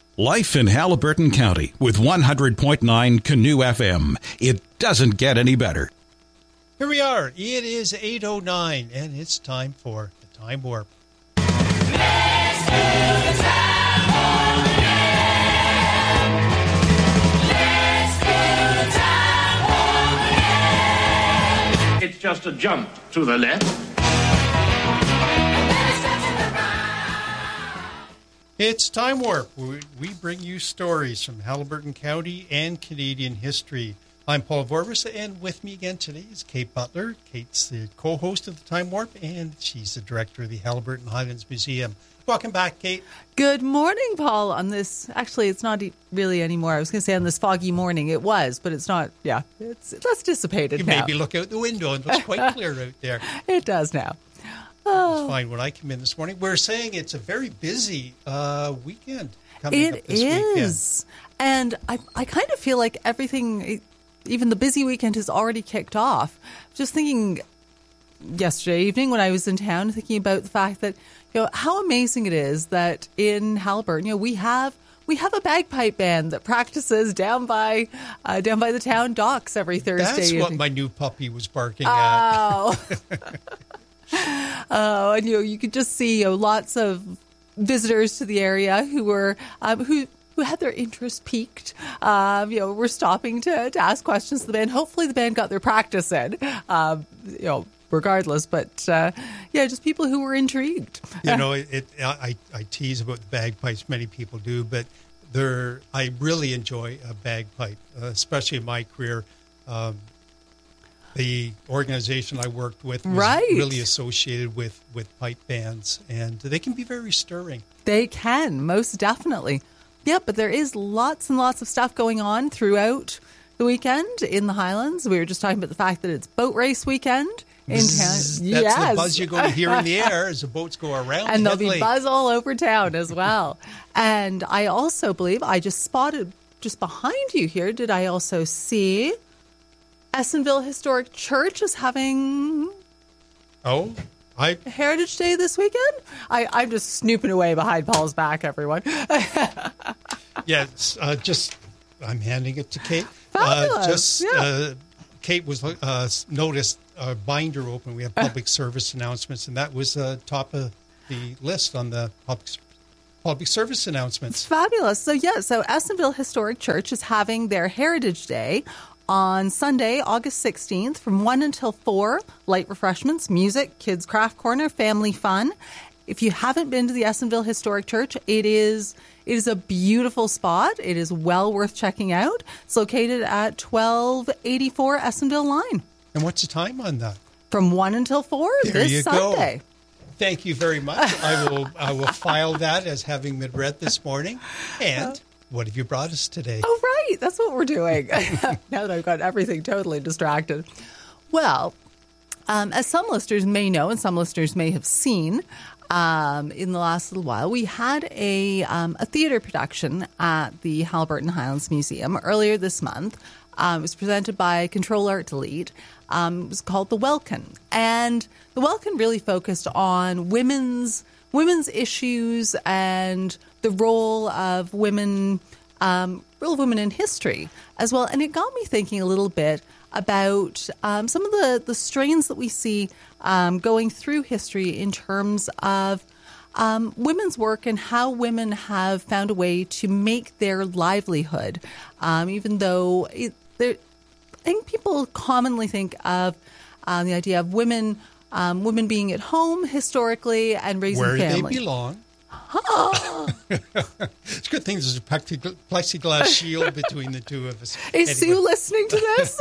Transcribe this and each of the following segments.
Life in Haliburton County with 100.9 Canoe FM. It doesn't get any better. Here we are. It is 8:09, and it's time for the Time Warp. Let's do the Time Warp, yeah. Let's do the Time Warp, yeah. It's just a jump to the left. It's Time Warp, where we bring you stories from Haliburton County and Canadian history. I'm Paul Vorbis, and with me again today is Kate Butler. Kate's the co-host of the Time Warp, and she's the director of the Haliburton Highlands Museum. Welcome back, Kate. Good morning, Paul. On this, actually, it's not really anymore. I was going to say on this foggy morning. It was, but it's not. Yeah, it's less dissipated you now. You maybe look out the window and it looks quite clear out there. It does now. It's fine when I come in this morning. We're saying it's a very busy weekend coming up this weekend. It is. And I kind of feel like everything, even the busy weekend, has already kicked off. Just thinking yesterday evening when I was in town, thinking about the fact that, how amazing it is that in Haliburton, we have a bagpipe band that practices down by the town docks every Thursday. That's evening. what my new puppy was barking at. Oh, and you could just see lots of visitors to the area who were who had their interest piqued. Were stopping to ask questions to the band. Hopefully, the band got their practice in. Regardless, but just people who were intrigued. I tease about the bagpipes. Many people do, but I really enjoy a bagpipe, especially in my career. The organization I worked with was really associated with pipe bands, and they can be very stirring. They can, most definitely. Yeah, but there is lots and lots of stuff going on throughout the weekend in the Highlands. We were just talking about the fact that it's boat race weekend in town. That's the buzz you're going to hear in the air as the boats go around. And there'll be buzz all over town as well. And I also believe I just spotted just behind you here, did I also see Essenville Historic Church is having Heritage Day this weekend? I'm just snooping away behind Paul's back, everyone. Yes, I'm handing it to Kate. Fabulous. Kate was noticed a binder open. We have public service announcements, and that was top of the list on the public service announcements. Fabulous. So Essenville Historic Church is having their Heritage Day on Sunday, August 16th, from 1 until 4, light refreshments, music, kids' craft corner, family fun. If you haven't been to the Essenville Historic Church, it is a beautiful spot. It is well worth checking out. It's located at 1284 Essenville Line. And what's the time on that? From 1 until 4 this Sunday. Go. Thank you very much. I will file that as having been read this morning. And what have you brought us today? Oh, right. That's what we're doing. Now that I've got everything totally distracted. Well, as some listeners may know and some listeners may have seen in the last little while, we had a theater production at the Haliburton Highlands Museum earlier this month. It was presented by Control Art Delete. It was called The Welkin. And The Welkin really focused on women's issues and the role of women in history as well. And it got me thinking a little bit about some of the strains that we see going through history in terms of women's work and how women have found a way to make their livelihood, even though I think people commonly think of the idea of women being at home historically and raising where family. They belong. It's a good thing there's a plexiglass shield between the two of us. Is Sue listening to this?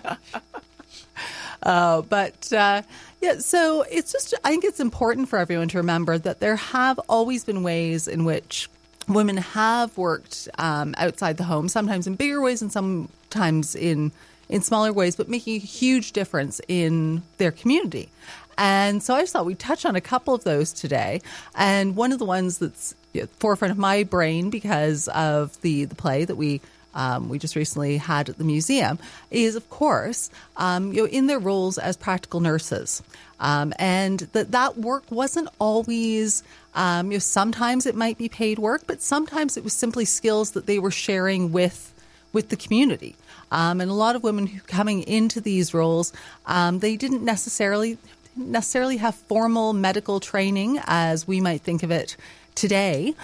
So it's just, I think it's important for everyone to remember that there have always been ways in which women have worked outside the home, sometimes in bigger ways and sometimes in smaller ways, but making a huge difference in their community. And so I just thought we'd touch on a couple of those today. And one of the ones that's forefront of my brain because of the play that we we just recently had at the museum, is, of course, in their roles as practical nurses. And that work wasn't always, sometimes it might be paid work, but sometimes it was simply skills that they were sharing with the community. And a lot of women who coming into these roles, they didn't necessarily have formal medical training as we might think of it today,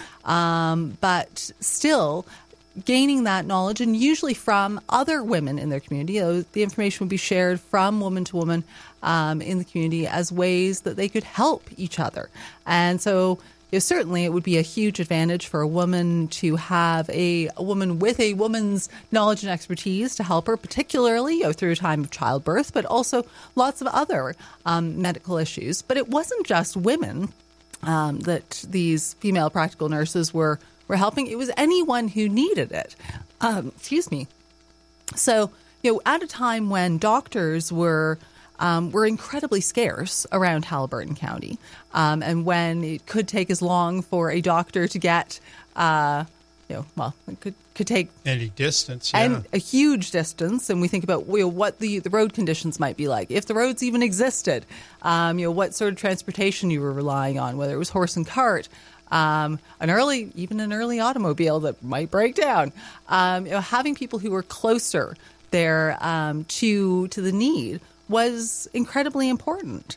but still gaining that knowledge, and usually from other women in their community. The information would be shared from woman to woman in the community as ways that they could help each other. And so certainly it would be a huge advantage for a woman to have a woman with a woman's knowledge and expertise to help her, particularly through a time of childbirth, but also lots of other medical issues. But it wasn't just women that these female practical nurses were helping. It was anyone who needed it. Excuse me. So, at a time when doctors were incredibly scarce around Haliburton County, and when it could take as long for a doctor to get, it could take any distance, and a huge distance. And we think about what the road conditions might be like, if the roads even existed, what sort of transportation you were relying on, whether it was horse and cart, an early automobile that might break down. Having people who were closer there to the need was incredibly important.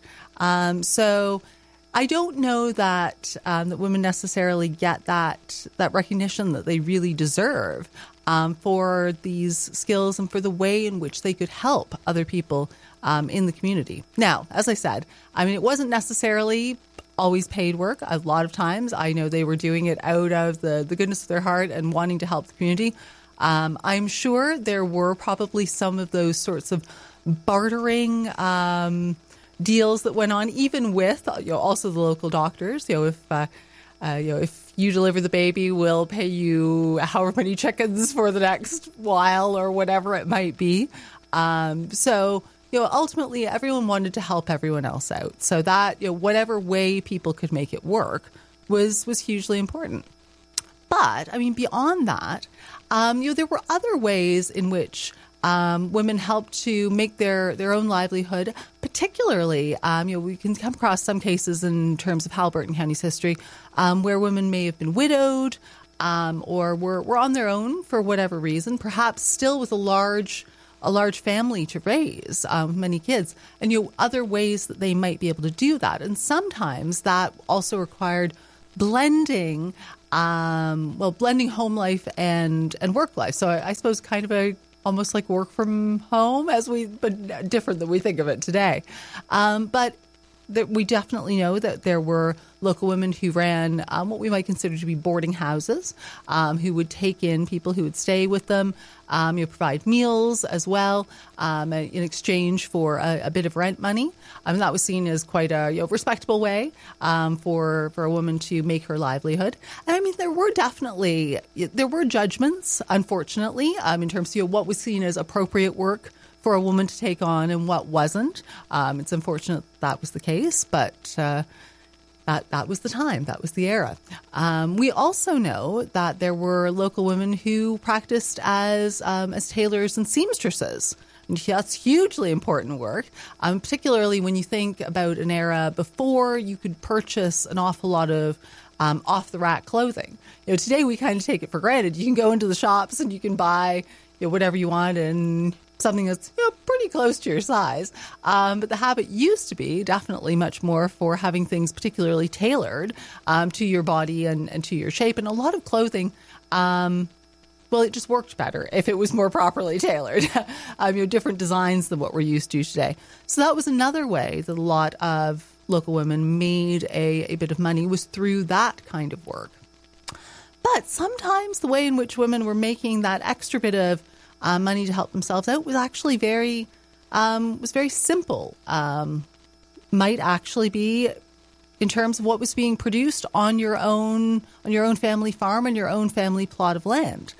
So I don't know that that women necessarily get that recognition that they really deserve for these skills and for the way in which they could help other people in the community. Now, as I said, it wasn't necessarily always paid work. A lot of times I know they were doing it out of the goodness of their heart and wanting to help the community. I'm sure there were probably some of those sorts of bartering deals that went on, even with also the local doctors. If you deliver the baby, we'll pay you however many chickens for the next while or whatever it might be. So ultimately everyone wanted to help everyone else out. So that whatever way people could make it work was hugely important. But beyond that, there were other ways in which women helped to make their own livelihood. Particularly, we can come across some cases in terms of Haliburton County's history where women may have been widowed or were on their own for whatever reason, perhaps still with a large family to raise, many kids, and other ways that they might be able to do that. And sometimes that also required blending home life and work life. So I suppose kind of almost like work from home, but different than we think of it today. But we definitely know that there were local women who ran what we might consider to be boarding houses, who would take in people who would stay with them, provide meals as well in exchange for a bit of rent money. That was seen as quite a respectable way for a woman to make her livelihood. And there were judgments, unfortunately, in terms of what was seen as appropriate work for a woman to take on and what wasn't. It's unfortunate that was the case, but that was the time. That was the era. We also know that there were local women who practiced as tailors and seamstresses. And that's hugely important work, particularly when you think about an era before you could purchase an awful lot of off-the-rack clothing. Today we kind of take it for granted. You can go into the shops and you can buy whatever you want and something that's pretty close to your size. But the habit used to be definitely much more for having things particularly tailored to your body and to your shape. And a lot of clothing, it just worked better if it was more properly tailored. Different designs than what we're used to today. So that was another way that a lot of local women made a bit of money, was through that kind of work. But sometimes the way in which women were making that extra bit of money to help themselves out was actually very simple. Might actually be in terms of what was being produced on your own family farm and your own family plot of land.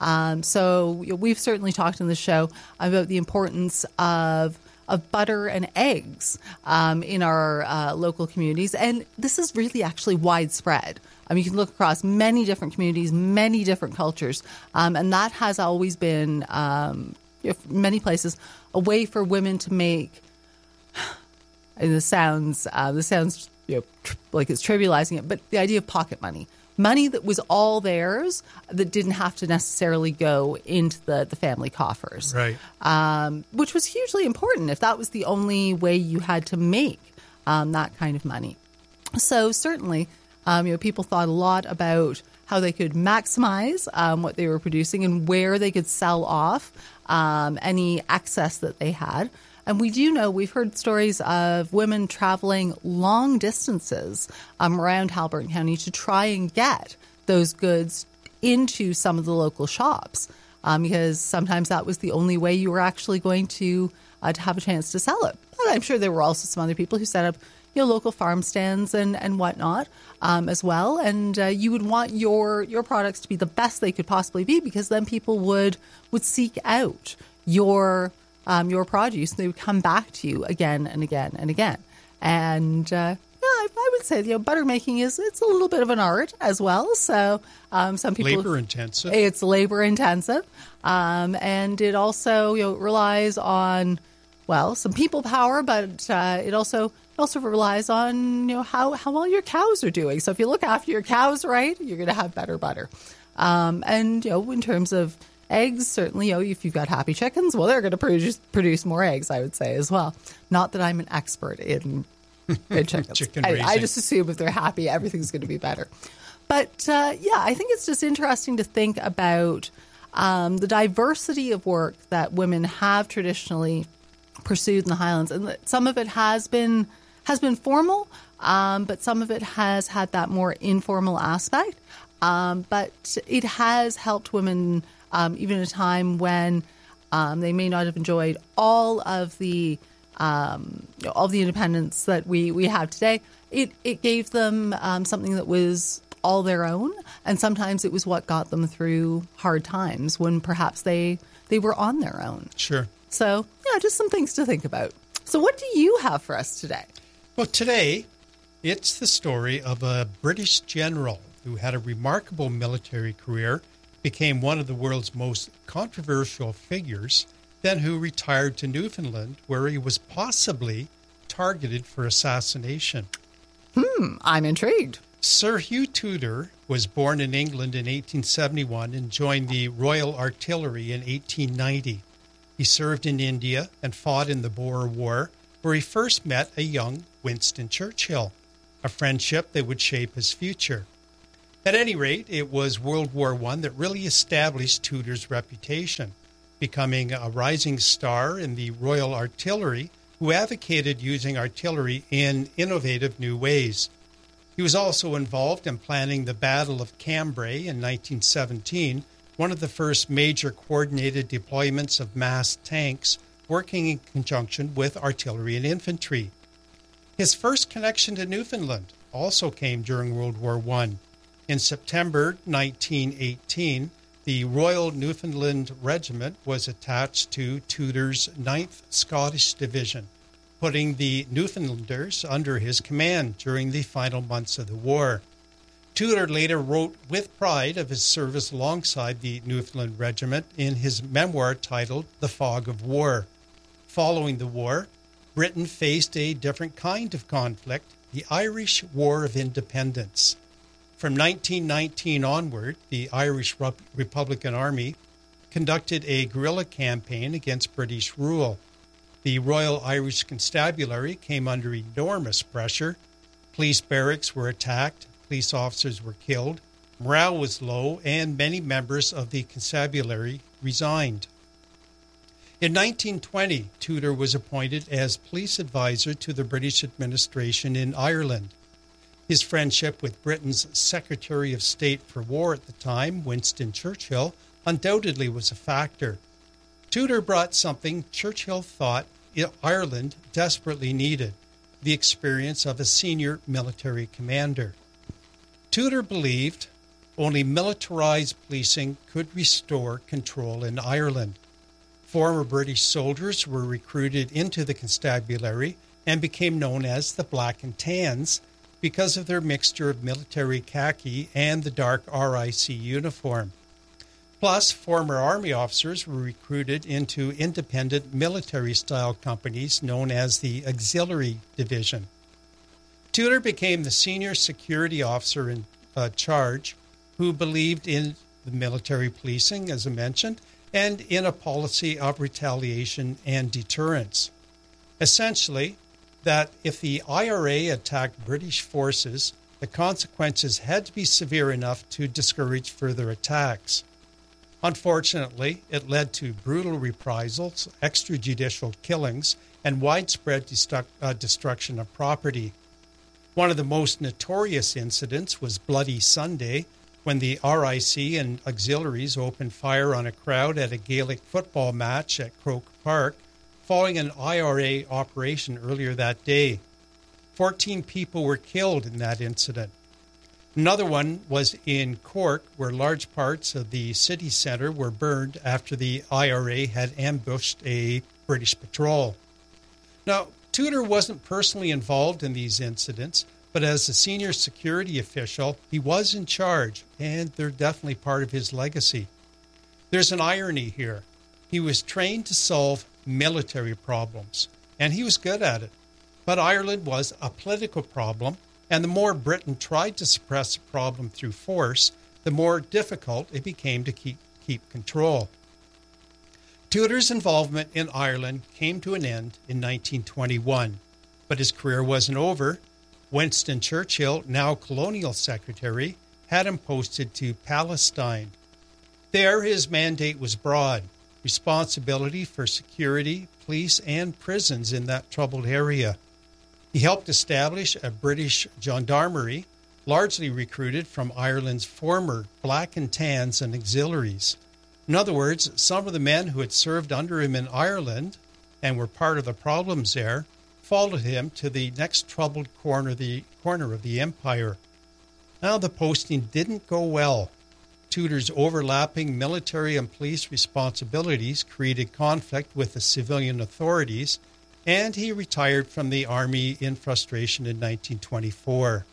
So we've certainly talked in the show about the importance of butter and eggs in our local communities, and this is really actually widespread. You can look across many different communities, many different cultures, and that has always been, in many places, a way for women to make. And this sounds like it's trivializing it, but the idea of pocket money that was all theirs, that didn't have to necessarily go into the family coffers, Right. Which was hugely important if that was the only way you had to make that kind of money. So certainly, people thought a lot about how they could maximize what they were producing and where they could sell off any excess that they had. And we do know, we've heard stories of women traveling long distances around Haliburton County to try and get those goods into some of the local shops, because sometimes that was the only way you were actually going to have a chance to sell it. But I'm sure there were also some other people who set up local farm stands and whatnot as well. And you would want your products to be the best they could possibly be, because then people would seek out your produce. They would come back to you again and again and again. And I would say butter making it's a little bit of an art as well. So some people Labor intensive. It's labor intensive, and it also relies on some people power, but it also relies on how well your cows are doing. So if you look after your cows right, you're going to have better butter. And in terms of eggs, certainly, if you've got happy chickens, well, they're going to produce more eggs, I would say, as well. Not that I'm an expert in chickens. Chicken raising. I just assume if they're happy, everything's going to be better. But, I think it's just interesting to think about the diversity of work that women have traditionally pursued in the Highlands. And that some of it has been formal, but some of it has had that more informal aspect. But it has helped women, even at a time when they may not have enjoyed all of the independence that we have today. It gave them something that was all their own, and sometimes it was what got them through hard times when perhaps they were on their own. Sure. So, just some things to think about. So what do you have for us today? Well, today, it's the story of a British general who had a remarkable military career, became one of the world's most controversial figures, then who retired to Newfoundland, where he was possibly targeted for assassination. I'm intrigued. Sir Hugh Tudor was born in England in 1871 and joined the Royal Artillery in 1890. He served in India and fought in the Boer War, where he first met a young Winston Churchill, a friendship that would shape his future. At any rate, it was World War I that really established Tudor's reputation, becoming a rising star in the Royal Artillery, who advocated using artillery in innovative new ways. He was also involved in planning the Battle of Cambrai in 1917, one of the first major coordinated deployments of massed tanks working in conjunction with artillery and infantry. His first connection to Newfoundland also came during World War I. In September 1918, the Royal Newfoundland Regiment was attached to Tudor's 9th Scottish Division, putting the Newfoundlanders under his command during the final months of the war. Tudor later wrote with pride of his service alongside the Newfoundland Regiment in his memoir titled The Fog of War. Following the war, Britain faced a different kind of conflict, the Irish War of Independence. From 1919 onward, the Irish Republican Army conducted a guerrilla campaign against British rule. The Royal Irish Constabulary came under enormous pressure. Police barracks were attacked, police officers were killed, morale was low, and many members of the constabulary resigned. In 1920, Tudor was appointed as police advisor to the British administration in Ireland. His friendship with Britain's Secretary of State for War at the time, Winston Churchill, undoubtedly was a factor. Tudor brought something Churchill thought Ireland desperately needed, the experience of a senior military commander. Tudor believed only militarized policing could restore control in Ireland. Former British soldiers were recruited into the constabulary and became known as the Black and Tans, because of their mixture of military khaki and the dark RIC uniform. Plus, former Army officers were recruited into independent military-style companies known as the Auxiliary Division. Tudor became the senior security officer in charge who believed in the military policing, as I mentioned, and in a policy of retaliation and deterrence. Essentially, that if the IRA attacked British forces, the consequences had to be severe enough to discourage further attacks. Unfortunately, it led to brutal reprisals, extrajudicial killings, and widespread destruction of property. One of the most notorious incidents was Bloody Sunday, when the RIC and auxiliaries opened fire on a crowd at a Gaelic football match at Croke Park, following an IRA operation earlier that day. 14 people were killed in that incident. Another one was in Cork, where large parts of the city centre were burned after the IRA had ambushed a British patrol. Now, Tudor wasn't personally involved in these incidents, but as a senior security official, he was in charge, and they're definitely part of his legacy. There's an irony here. He was trained to solve military problems, and he was good at it. But Ireland was a political problem, and the more Britain tried to suppress the problem through force, the more difficult it became to keep control. Tudor's involvement in Ireland came to an end in 1921, but his career wasn't over. Winston Churchill, now colonial secretary, had him posted to Palestine. There, his mandate was broad: responsibility for security, police, and prisons in that troubled area. He helped establish a British gendarmerie, largely recruited from Ireland's former Black and Tans and auxiliaries. In other words, some of the men who had served under him in Ireland and were part of the problems there followed him to the next troubled corner of the empire. Now, the posting didn't go well. Tudor's overlapping military and police responsibilities created conflict with the civilian authorities, and he retired from the army in frustration in 1924.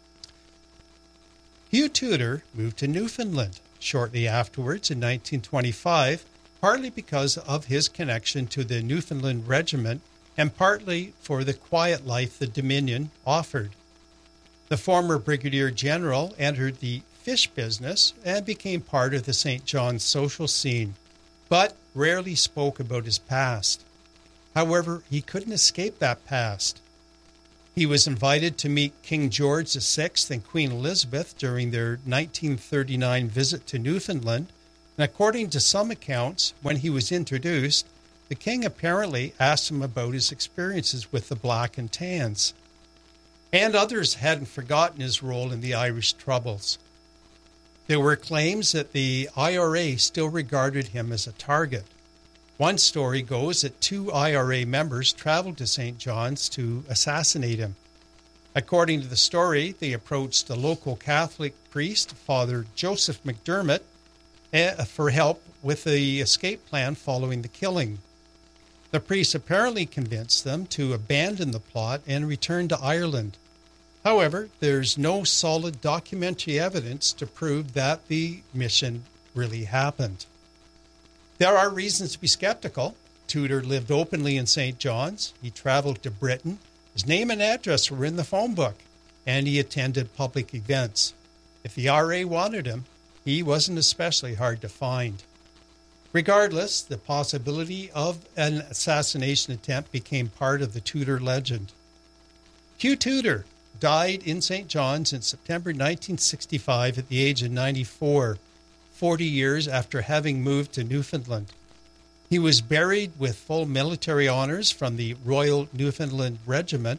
Hugh Tudor moved to Newfoundland shortly afterwards in 1925, partly because of his connection to the Newfoundland Regiment and partly for the quiet life the Dominion offered. The former brigadier general entered the fish business and became part of the St. John's social scene, but rarely spoke about his past. However, he couldn't escape that past. He was invited to meet King George VI and Queen Elizabeth during their 1939 visit to Newfoundland, and according to some accounts, when he was introduced, the king apparently asked him about his experiences with the Black and Tans. And others hadn't forgotten his role in the Irish Troubles. There were claims that the IRA still regarded him as a target. One story goes that 2 IRA members traveled to St. John's to assassinate him. According to the story, they approached the local Catholic priest, Father Joseph McDermott, for help with the escape plan following the killing. The priest apparently convinced them to abandon the plot and return to Ireland. However, there's no solid documentary evidence to prove that the mission really happened. There are reasons to be skeptical. Tudor lived openly in St. John's. He traveled to Britain. His name and address were in the phone book, and he attended public events. If the RA wanted him, he wasn't especially hard to find. Regardless, the possibility of an assassination attempt became part of the Tudor legend. Hugh Tudor died in St. John's in September 1965 at the age of 94. 40 years after having moved to Newfoundland. He was buried with full military honors from the Royal Newfoundland Regiment.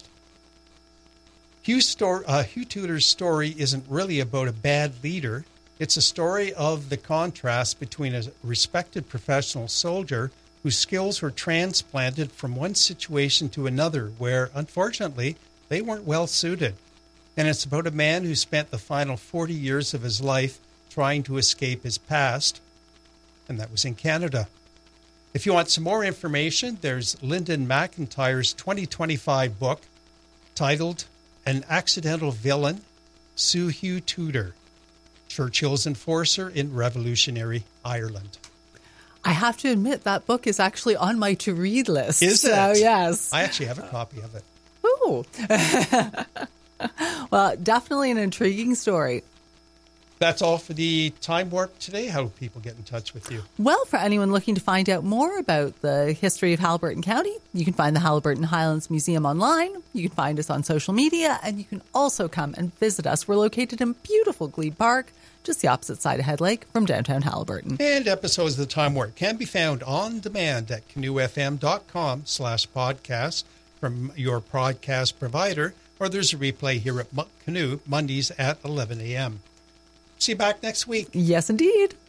Hugh Tudor's story isn't really about a bad leader. It's a story of the contrast between a respected professional soldier whose skills were transplanted from one situation to another where, unfortunately, they weren't well suited. And it's about a man who spent the final 40 years of his life trying to escape his past, and that was in Canada. If you want some more information, there's Lyndon McIntyre's 2025 book titled An Accidental Villain, Sue Hugh Tudor, Churchill's Enforcer in Revolutionary Ireland. I have to admit that book is actually on my to-read list. Is it? So, yes. I actually have a copy of it. Ooh. Well, definitely an intriguing story. That's all for the Time Warp today. How do people get in touch with you? Well, for anyone looking to find out more about the history of Haliburton County, you can find the Haliburton Highlands Museum online. You can find us on social media, and you can also come and visit us. We're located in beautiful Glebe Park, just the opposite side of Head Lake from downtown Haliburton. And episodes of the Time Warp can be found on demand at canoefm.com/podcast from your podcast provider, or there's a replay here at Canoe Mondays at 11 a.m. See you back next week. Yes, indeed.